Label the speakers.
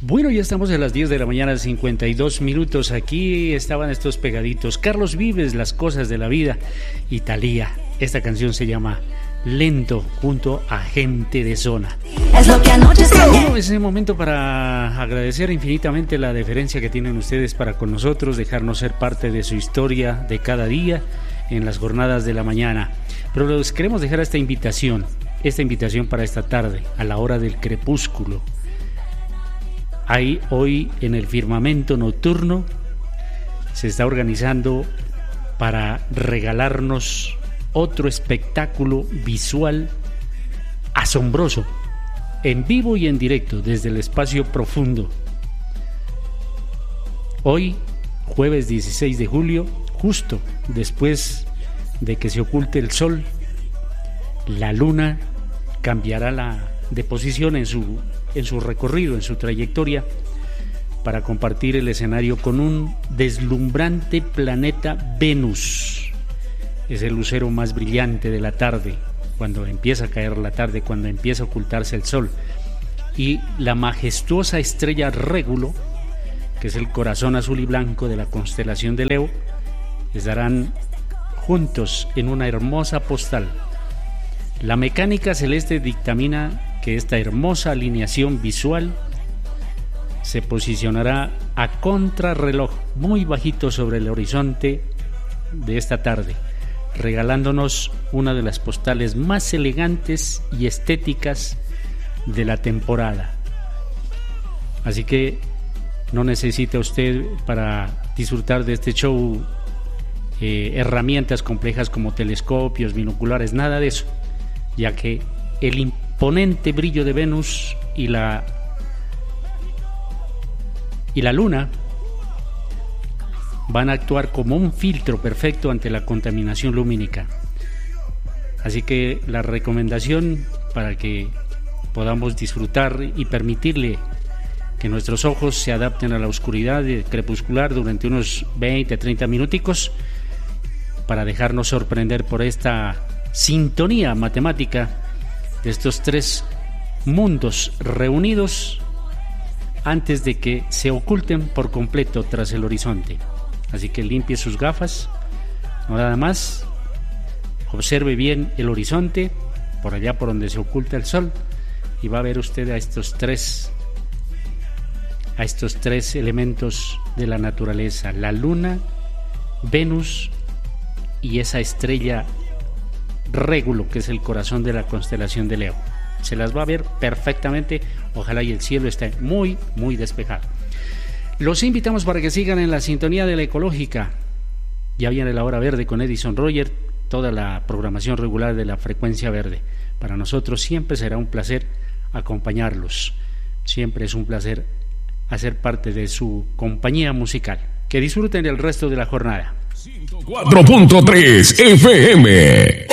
Speaker 1: Bueno, ya estamos a las 10 de la mañana, 52 minutos. Aquí estaban estos pegaditos. Carlos Vives, Las cosas de la vida. Y Thalía. Esta canción se llama Lento, junto a Gente de Zona.
Speaker 2: Es lo que anoche
Speaker 1: Bueno, es el momento para agradecer infinitamente la deferencia que tienen ustedes para con nosotros, dejarnos ser parte de su historia de cada día en las jornadas de la mañana. Pero les queremos dejar esta invitación para esta tarde, a la hora del crepúsculo. Hay hoy en el firmamento nocturno, se está organizando para regalarnos otro espectáculo visual asombroso, en vivo y en directo, desde el espacio profundo. Hoy, jueves 16 de julio, justo después de que se oculte el sol, la luna cambiará de posición en su recorrido, en su trayectoria, para compartir el escenario con un deslumbrante planeta Venus. Es el lucero más brillante de la tarde, cuando empieza a caer la tarde, cuando empieza a ocultarse el sol. Y la majestuosa estrella Régulo, que es el corazón azul y blanco de la constelación de Leo, estarán juntos en una hermosa postal. La mecánica celeste dictamina que esta hermosa alineación visual se posicionará a contrarreloj, muy bajito sobre el horizonte de esta tarde, regalándonos una de las postales más elegantes y estéticas de la temporada. Así que no necesita usted, para disfrutar de este show, herramientas complejas como telescopios, binoculares, nada de eso, ya que el imponente brillo de Venus y la luna van a actuar como un filtro perfecto ante la contaminación lumínica. Así que la recomendación para que podamos disfrutar y permitirle que nuestros ojos se adapten a la oscuridad crepuscular durante unos 20-30 minuticos, para dejarnos sorprender por esta sintonía matemática de estos tres mundos reunidos antes de que se oculten por completo tras el horizonte. Así que limpie sus gafas, no nada más, observe bien el horizonte, por allá por donde se oculta el sol, y va a ver usted a estos tres elementos de la naturaleza: la luna, Venus y esa estrella Régulo, que es el corazón de la constelación de Leo. Se las va a ver perfectamente, ojalá y el cielo esté muy, muy despejado. Los invitamos para que sigan en la sintonía de la Ecológica. Ya viene la hora verde con Edison Roger, toda la programación regular de la frecuencia verde. Para nosotros siempre será un placer acompañarlos. Siempre es un placer hacer parte de su compañía musical. Que disfruten del resto de la jornada.
Speaker 3: 104.3 FM.